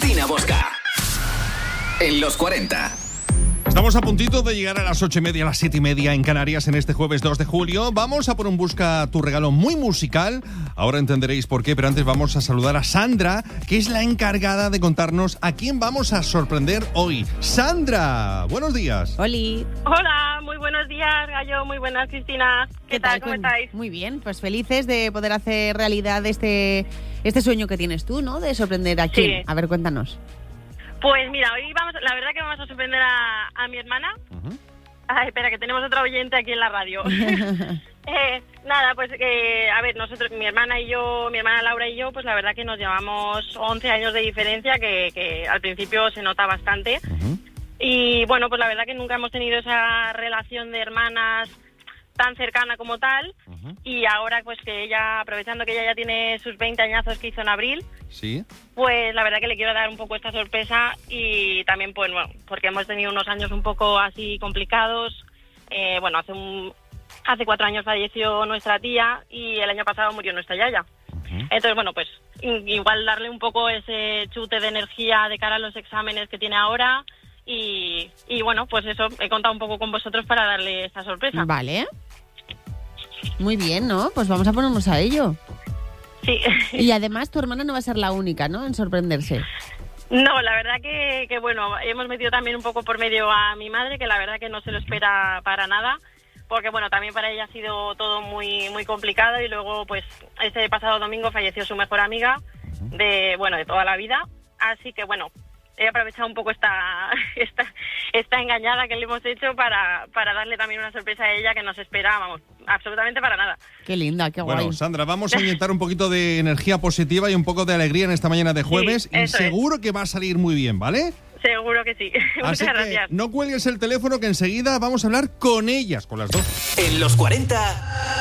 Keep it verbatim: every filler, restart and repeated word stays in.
Cristina Bosca. En los cuarenta. Estamos a puntito de llegar a las ocho y media, a las siete y media en Canarias en este jueves dos de julio. Vamos a por un Busca tu regalo muy musical. Ahora entenderéis por qué, pero antes vamos a saludar a Sandra, que es la encargada de contarnos a quién vamos a sorprender hoy. Sandra, buenos días. Oli. Hola, muy buenos días, Gallo, muy buenas, Cristina. ¿Qué, ¿Qué tal? ¿Cómo con... estáis? Muy bien, pues felices de poder hacer realidad este, este sueño que tienes tú, ¿no? De sorprender a quién. Sí. A ver, cuéntanos. Pues mira, hoy vamos, la verdad que vamos a sorprender a, a mi hermana. Uh-huh. Ay, espera, que tenemos otro oyente aquí en la radio. eh, nada, pues, eh, a ver, nosotros, mi hermana y yo, mi hermana Laura y yo, pues la verdad que nos llevamos once años de diferencia, que, que al principio se nota bastante. Uh-huh. Y bueno, pues la verdad que nunca hemos tenido esa relación de hermanas tan cercana como tal. Uh-huh. Y ahora, pues que ella, aprovechando que ella ya tiene sus veinte añazos que hizo en abril, sí, pues la verdad que le quiero dar un poco esta sorpresa. Y también, pues bueno, porque hemos tenido unos años un poco así complicados. Eh, bueno, hace un hace cuatro años falleció nuestra tía y el año pasado murió nuestra yaya. Uh-huh. Entonces, bueno, pues igual darle un poco ese chute de energía de cara a los exámenes que tiene ahora. Y, y bueno, pues eso, he contado un poco con vosotros para darle esta sorpresa. Vale. Muy bien, ¿no? Pues vamos a ponernos a ello. Sí. Y además tu hermana no va a ser la única, ¿no?, en sorprenderse. No, la verdad que, que bueno, hemos metido también un poco por medio a mi madre, que la verdad que no se lo espera para nada, porque bueno, también para ella ha sido todo muy muy complicado y luego pues este pasado domingo falleció su mejor amiga de, bueno, de toda la vida, así que bueno, he aprovechado un poco esta, esta, esta engañada que le hemos hecho para, para darle también una sorpresa a ella que no se espera, vamos, absolutamente para nada. Qué linda, qué guay. Bueno, Sandra, vamos a inyectar un poquito de energía positiva y un poco de alegría en esta mañana de jueves, sí, y seguro es. que va a salir muy bien, ¿vale? Seguro que sí. Así Muchas que gracias. No cuelgues el teléfono, que enseguida vamos a hablar con ellas, con las dos. En los cuarenta,